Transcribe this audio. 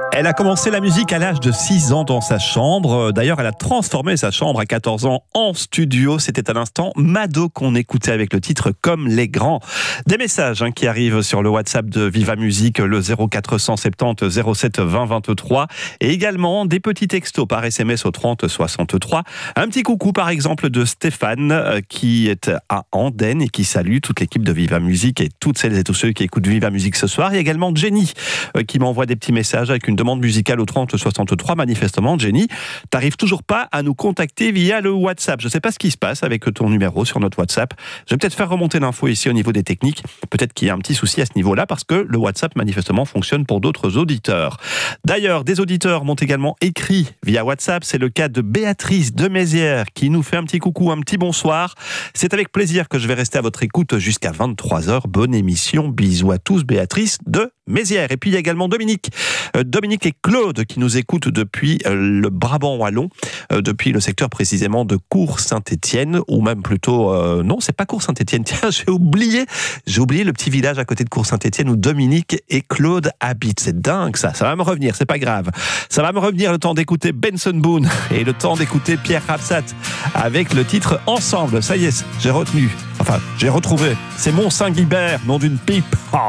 Elle a commencé la musique à l'âge de 6 ans dans sa chambre. D'ailleurs, elle a transformé sa chambre à 14 ans en studio. C'était à l'instant Mado qu'on écoutait avec le titre « Comme les grands ». Des messages qui arrivent sur le WhatsApp de Viva Musique, le 0470 07 20 23. Et également des petits textos par SMS au 30 63. Un petit coucou par exemple de Stéphane qui est à Andenne et qui salue toute l'équipe de Viva Musique et toutes celles et tous ceux qui écoutent Viva Musique ce soir. Il y a également Jenny qui m'envoie des petits messages avec une demande musicale au 30 63. Manifestement, Jenny, t'arrives toujours pas à nous contacter via le WhatsApp. Je sais pas ce qui se passe avec ton numéro sur notre WhatsApp. Je vais peut-être faire remonter l'info ici au niveau des techniques. Peut-être qu'il y a un petit souci à ce niveau-là parce que le WhatsApp manifestement fonctionne pour d'autres auditeurs. D'ailleurs, des auditeurs m'ont également écrit via WhatsApp. C'est le cas de Béatrice de Mézières qui nous fait un petit coucou, un petit bonsoir. C'est avec plaisir que je vais rester à votre écoute jusqu'à 23h. Bonne émission. Bisous à tous. Béatrice de Mézières. Et puis il y a également Dominique et Claude qui nous écoutent depuis le Brabant wallon, depuis le secteur précisément de Cours-Saint-Étienne, ou même plutôt non, c'est pas Cours-Saint-Étienne. Tiens, j'ai oublié le petit village à côté de Cours-Saint-Étienne où Dominique et Claude habitent. C'est dingue ça va me revenir, c'est pas grave. Ça va me revenir le temps d'écouter Benson Boone et le temps d'écouter Pierre Rapsat avec le titre Ensemble. Ça y est, j'ai retenu. Enfin, j'ai retrouvé. C'est Mont Saint-Guibert, nom d'une pipe.